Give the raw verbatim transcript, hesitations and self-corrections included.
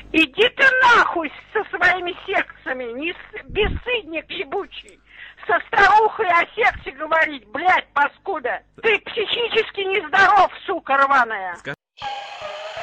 Иди ты нахуй со своими сексами, не с... бесстыдник ебучий. Со старухой о сексе говорить, блядь, паскуда. Ты психически нездоров, сука рваная.